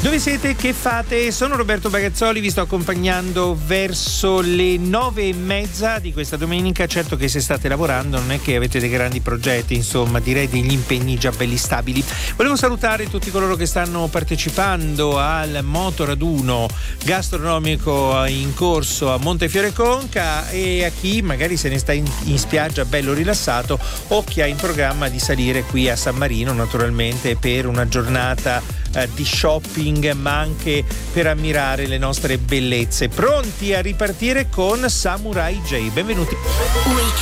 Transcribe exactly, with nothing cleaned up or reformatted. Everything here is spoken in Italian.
Dove siete? Che fate? Sono Roberto Bagazzoli, vi sto accompagnando verso le nove e mezza di questa domenica. Certo che se state lavorando non è che avete dei grandi progetti, insomma, direi degli impegni già belli stabili. Volevo salutare tutti coloro che stanno partecipando al motoraduno gastronomico in corso a Montefiore Conca e a chi magari se ne sta in, in spiaggia bello rilassato o chi ha in programma di salire qui a San Marino, naturalmente per una giornata eh, di shopping, ma anche per ammirare le nostre bellezze. Pronti a ripartire con Samurai J. Benvenuti. Weekend.